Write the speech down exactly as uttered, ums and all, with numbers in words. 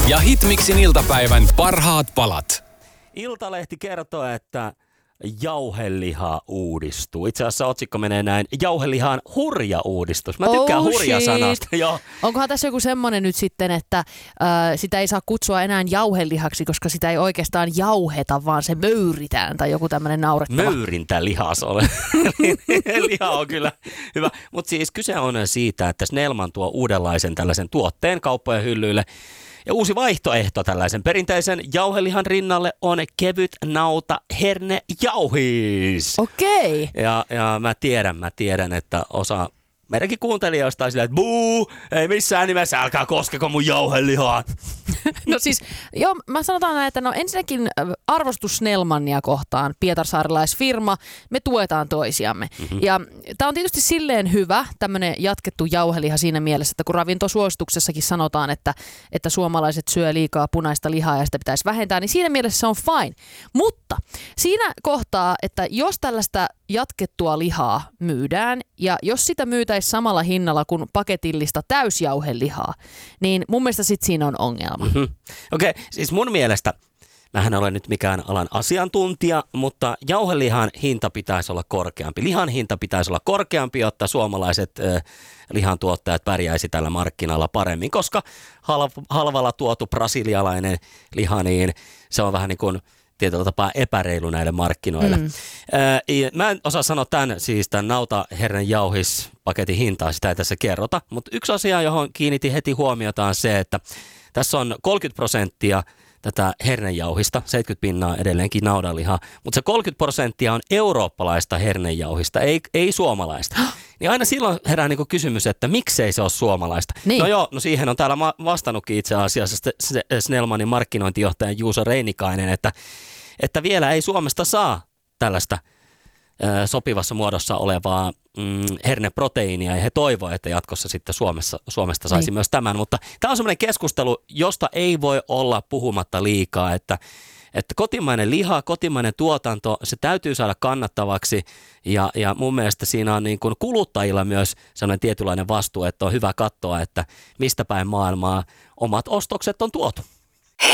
ja Hitmixin iltapäivän parhaat palat. Iltalehti kertoo, että jauheliha uudistuu. Itse asiassa otsikko menee näin: jauhelihan hurja uudistus. Mä tykkään Oh, hurja shit. sanasta. Joo. Onkohan tässä joku semmoinen nyt sitten, että äh, sitä ei saa kutsua enää jauhelihaksi, koska sitä ei oikeastaan jauheta, vaan se möyritään tai joku tämmöinen naurettava. Möyrintä lihas ole. Liha on kyllä hyvä. Mutta siis kyse on siitä, että Snellman tuo uudenlaisen tällaisen tuotteen kauppojen hyllyille. Ja uusi vaihtoehto tällaisen perinteisen jauhelihan rinnalle on kevyt nauta hernejauhis. Okei. Ja, ja mä tiedän, mä tiedän, että osa meidänkin kuuntelijoista on silleen, että buu, ei missään nimessä, älkää koskeko mun jauhelihaa. No siis, joo, mä sanotaan näin, että no ensinnäkin äh, arvostus Snellmania kohtaan, pietarsaarilaisfirma, me tuetaan toisiamme. Mm-hmm. Ja tää on tietysti silleen hyvä, tämmönen jatkettu jauheliha siinä mielessä, että kun ravintosuosituksessakin sanotaan, että, että suomalaiset syö liikaa punaista lihaa ja sitä pitäisi vähentää, niin siinä mielessä se on fine. Mutta siinä kohtaa, että jos tällaista jatkettua lihaa myydään ja jos sitä myytäisiin samalla hinnalla kuin paketillista täysjauhelihaa, niin mun mielestä sit siinä on ongelma. Mm-hmm. Okei, okay, siis mun mielestä, mähän olen nyt mikään alan asiantuntija, mutta jauhelihan hinta pitäisi olla korkeampi. Lihan hinta pitäisi olla korkeampi, jotta suomalaiset äh, lihantuottajat pärjäisi tällä markkinalla paremmin, koska halv- halvalla tuotu brasilialainen liha, niin se on vähän niin kuin tietyllä tapaa epäreilu näille markkinoille. Mm. Äh, mä en osaa sanoa tämän, siis tämän nautahernejauhispaketin hintaa, sitä ei tässä kerrota, mutta yksi asia, johon kiinnitin heti huomiota on se, että tässä on kolmekymmentä prosenttia tätä hernejauhista, seitsemänkymmentä pinnaa edelleenkin naudanlihaa, mutta se kolmekymmentä prosenttia on eurooppalaista hernejauhista, ei, ei suomalaista. Niin aina silloin herää niinku kysymys, että miksei se ole suomalaista. Niin. No joo, no siihen on täällä vastannutkin itse asiassa Snellmanin markkinointijohtaja Juuso Reinikainen, että, että vielä ei Suomesta saa tällaista ö, sopivassa muodossa olevaa mm, herneproteiinia, ja he toivovat, että jatkossa sitten Suomessa, Suomesta saisi niin. myös tämän. Mutta tämä on semmoinen keskustelu, josta ei voi olla puhumatta liikaa, että Että kotimainen liha, kotimainen tuotanto, se täytyy saada kannattavaksi ja, ja mun mielestä siinä on niin kuin kuluttajilla myös sellainen tietynlainen vastuu, että on hyvä katsoa, että mistä päin maailmaa omat ostokset on tuotu.